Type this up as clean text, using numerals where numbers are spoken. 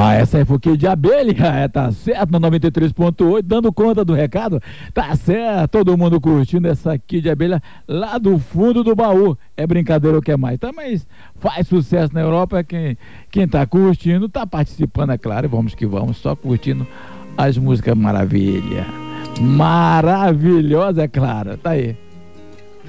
Essa aí foi Kid de Abelha, tá certo, no 93.8, dando conta do recado, tá certo, todo mundo curtindo essa Kid de Abelha lá do fundo do baú, é brincadeira o que é mais, tá, mas faz sucesso na Europa, quem tá curtindo, tá participando, é claro, vamos que vamos, só curtindo as músicas maravilhosa, é claro, tá aí.